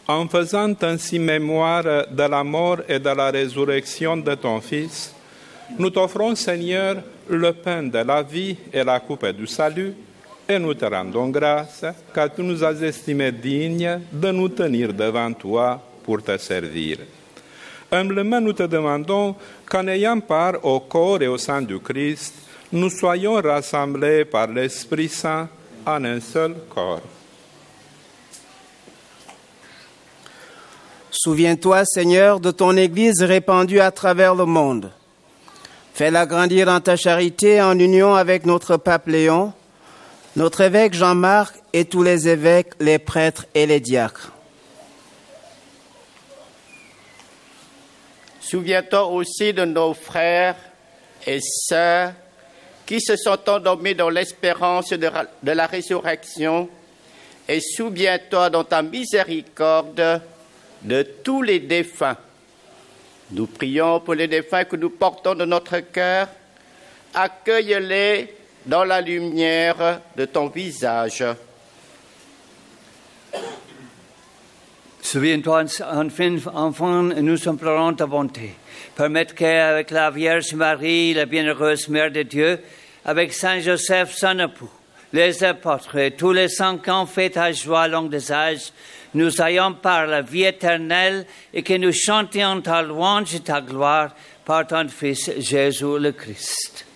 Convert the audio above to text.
En faisant ainsi mémoire de la mort et de la résurrection de ton Fils, nous t'offrons, Seigneur, le pain de la vie et la coupe du salut, et nous te rendons grâce, car tu nous as estimés dignes de nous tenir devant toi pour te servir. Humblement, nous te demandons qu'en ayant part au corps et au sang du Christ, nous soyons rassemblés par l'Esprit Saint en un seul corps. Souviens-toi, Seigneur, de ton Église répandue à travers le monde. Fais-la grandir dans ta charité en union avec notre pape Léon, notre évêque Jean-Marc et tous les évêques, les prêtres et les diacres. Souviens-toi aussi de nos frères et sœurs qui se sont endormis dans l'espérance de la résurrection, et souviens-toi dans ta miséricorde de tous les défunts. Nous prions pour les défunts que nous portons de notre cœur. Accueille-les dans la lumière de ton visage. Souviens-toi, enfin, nous implorons ta bonté. Permette qu'avec la Vierge Marie, la bienheureuse Mère de Dieu, avec Saint Joseph, son époux, les apôtres et tous les saints qui ont fait ta joie longue des âges, nous ayons par la vie éternelle et que nous chantions ta louange et ta gloire par ton Fils Jésus le Christ.